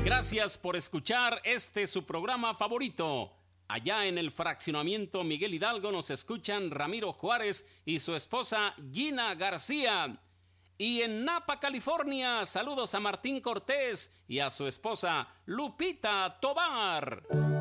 Gracias por escuchar su programa favorito. Allá en el fraccionamiento Miguel Hidalgo nos escuchan Ramiro Juárez y su esposa Gina García. Y en Napa, California, saludos a Martín Cortés y a su esposa Lupita Tobar.